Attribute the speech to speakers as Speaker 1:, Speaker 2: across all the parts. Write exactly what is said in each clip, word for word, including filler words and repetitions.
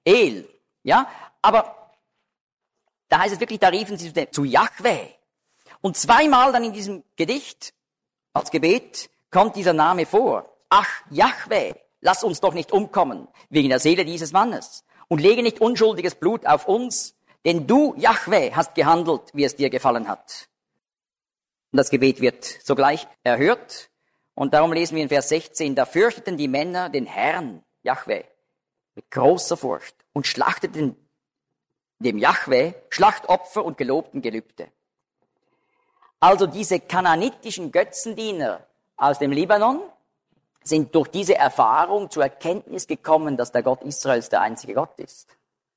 Speaker 1: El. Ja, aber da heißt es wirklich, da riefen sie zu Jahwe. Und zweimal dann in diesem Gedicht als Gebet kommt dieser Name vor. Ach, Jahwe, lass uns doch nicht umkommen wegen der Seele dieses Mannes und lege nicht unschuldiges Blut auf uns, denn du, Jahwe, hast gehandelt, wie es dir gefallen hat. Und das Gebet wird sogleich erhört. Und darum lesen wir in Vers sechzehn, da fürchteten die Männer den Herrn, Jahwe, mit großer Furcht und schlachteten dem Jahwe Schlachtopfer und gelobten Gelübde. Also diese kanaanitischen Götzendiener aus dem Libanon sind durch diese Erfahrung zur Erkenntnis gekommen, dass der Gott Israels der einzige Gott ist.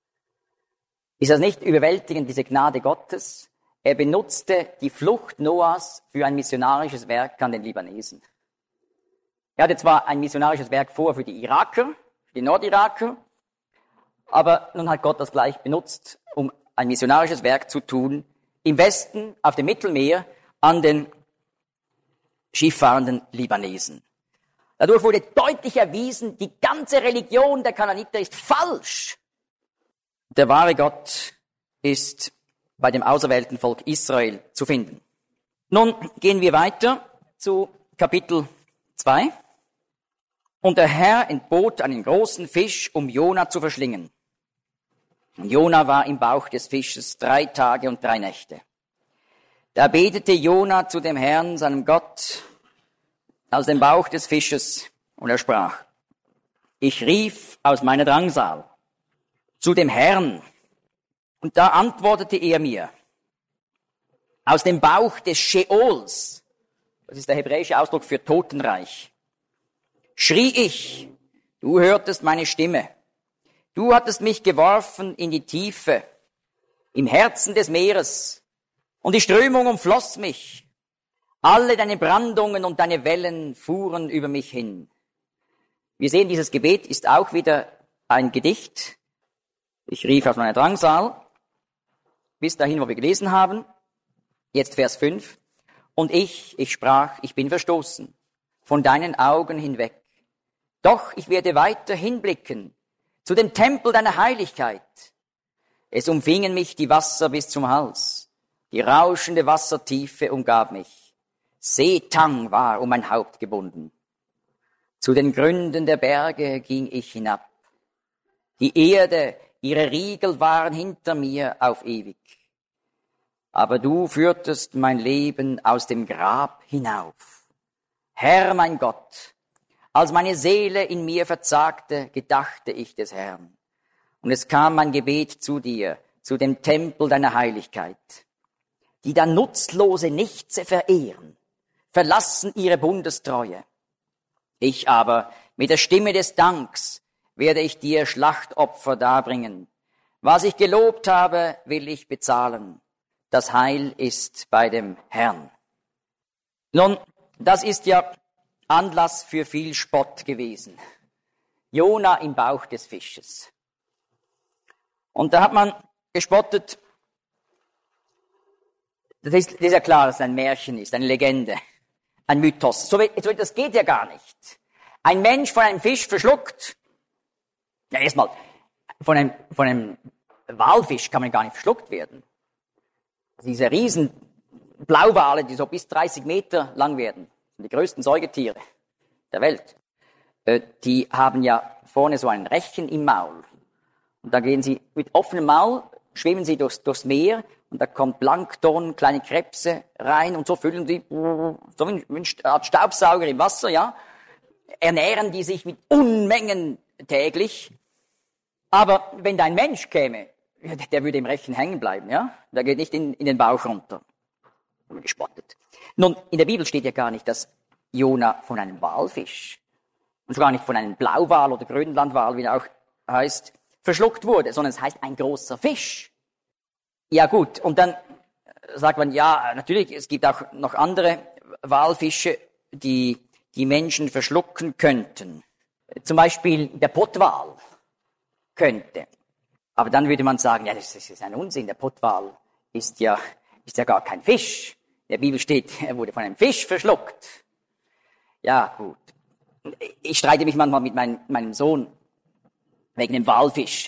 Speaker 1: Ist das nicht überwältigend, diese Gnade Gottes? Er benutzte die Flucht Noahs für ein missionarisches Werk an den Libanesen. Er hatte zwar ein missionarisches Werk vor für die Iraker, für die Nordiraker, aber nun hat Gott das gleich benutzt, um ein missionarisches Werk zu tun, im Westen, auf dem Mittelmeer, an den schifffahrenden Libanesen. Dadurch wurde deutlich erwiesen, die ganze Religion der Kanaaniter ist falsch. Der wahre Gott ist bei dem auserwählten Volk Israel zu finden. Nun gehen wir weiter zu Kapitel zwei. Und der Herr entbot einen großen Fisch, um Jona zu verschlingen. Und Jona war im Bauch des Fisches drei Tage und drei Nächte. Da betete Jona zu dem Herrn, seinem Gott, aus dem Bauch des Fisches, und er sprach, ich rief aus meiner Drangsal zu dem Herrn, und da antwortete er mir, aus dem Bauch des Scheols, das ist der hebräische Ausdruck für Totenreich, schrie ich, du hörtest meine Stimme, du hattest mich geworfen in die Tiefe, im Herzen des Meeres, und die Strömung umfloss mich, alle deine Brandungen und deine Wellen fuhren über mich hin. Wir sehen, dieses Gebet ist auch wieder ein Gedicht. Ich rief aus meiner Drangsal, bis dahin, wo wir gelesen haben. Jetzt Vers fünf. Und ich, ich sprach, ich bin verstoßen, von deinen Augen hinweg. Doch ich werde weiter hinblicken zu dem Tempel deiner Heiligkeit. Es umfingen mich die Wasser bis zum Hals. Die rauschende Wassertiefe umgab mich. Seetang war um mein Haupt gebunden. Zu den Gründen der Berge ging ich hinab. Die Erde, ihre Riegel waren hinter mir auf ewig. Aber du führtest mein Leben aus dem Grab hinauf. Herr, mein Gott, als meine Seele in mir verzagte, gedachte ich des Herrn. Und es kam mein Gebet zu dir, zu dem Tempel deiner Heiligkeit. Die da nutzlose Nichtse verehren, verlassen ihre Bundestreue. Ich aber, mit der Stimme des Danks, werde ich dir Schlachtopfer darbringen. Was ich gelobt habe, will ich bezahlen. Das Heil ist bei dem Herrn. Nun, das ist ja Anlass für viel Spott gewesen. Jona im Bauch des Fisches. Und da hat man gespottet, das ist, das ist ja klar, dass es ein Märchen ist, eine Legende, ein Mythos. So, so, das geht ja gar nicht. Ein Mensch von einem Fisch verschluckt. Ja, erstmal, von einem, von einem Walfisch kann man gar nicht verschluckt werden. Diese riesen Blauwale, die so bis dreißig Meter lang werden, sind die größten Säugetiere der Welt. Die haben ja vorne so ein Rechen im Maul. Und da gehen sie mit offenem Maul, schwimmen sie durchs, durchs Meer, und da kommt Plankton, kleine Krebse rein, und so füllen die, so wie eine Art Staubsauger im Wasser, ja, ernähren die sich mit Unmengen täglich. Aber wenn da ein Mensch käme, der würde im Rechen hängen bleiben, ja, der geht nicht in, in den Bauch runter. Gespottet. Nun, in der Bibel steht ja gar nicht, dass Jona von einem Walfisch, und sogar nicht von einem Blauwal oder Grönlandwal, wie er auch heißt, verschluckt wurde, sondern es heißt ein großer Fisch. Ja gut, und dann sagt man, ja, natürlich, es gibt auch noch andere Walfische, die die Menschen verschlucken könnten. Zum Beispiel der Pottwal könnte. Aber dann würde man sagen, ja, das ist ein Unsinn, der Pottwal ist ja, ist ja gar kein Fisch. In der Bibel steht, er wurde von einem Fisch verschluckt. Ja, gut. Ich streite mich manchmal mit mein, meinem Sohn wegen dem Walfisch.